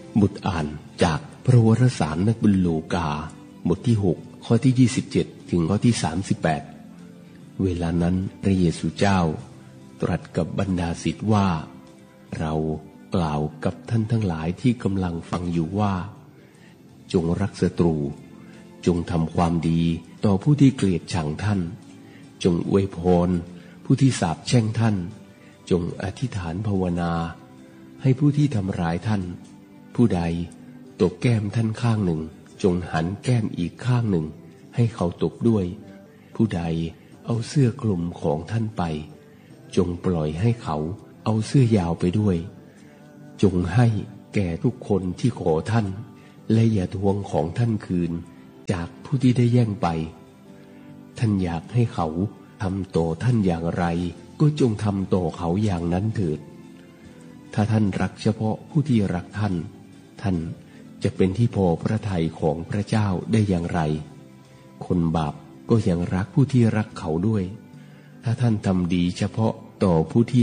บทอ่านจากพระวรสารนักบุญลูกาบทที่6ข้อที่27ถึงข้อที่38เวลานั้นพระเยซูเจ้าตรัสกับบรรดาศิษย์ว่าเรากล่าวกับท่านทั้งหลายที่กำลังฟังอยู่ว่าจงรักศัตรูจงทำความดีต่อผู้ที่เกลียดชังท่านจงอวยพรผู้ที่สาปแช่งท่านจงอธิษฐานภาวนาให้ผู้ที่ทำร้ายท่านผู้ใดตบแก้มท่านข้างหนึ่งจงหันแก้มอีกข้างหนึ่งให้เขาตบด้วยผู้ใดเอาเสื้อกลุ่มของท่านไปจงปล่อยให้เขาเอาเสื้อยาวไปด้วยจงให้แก่ทุกคนที่ขอท่านและอย่าทวงของท่านคืนจากผู้ที่ได้แย่งไปท่านอยากให้เขาทำต่อท่านอย่างไรก็จงทำต่อเขาอย่างนั้นเถิดถ้าท่านรักเฉพาะผู้ที่รักท่านท่านจะเป็นที่พอพระทัยของพระเจ้าได้อย่างไรคนบาปก็ยังรักผู้ที่รักเขาด้วยถ้าท่านทำดีเฉพาะต่อผู้ที่